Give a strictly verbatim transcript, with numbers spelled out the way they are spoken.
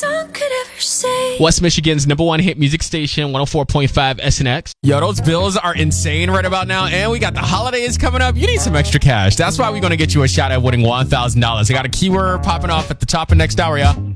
song could ever say. West Michigan's number one hit music station, one oh four point five S N X. Yo, those bills are insane right about now, and we got the holidays coming up. You need some extra cash. That's why we're going to get you a shot at winning one thousand dollars. I got a keyword popping off at the top of next hour, y'all.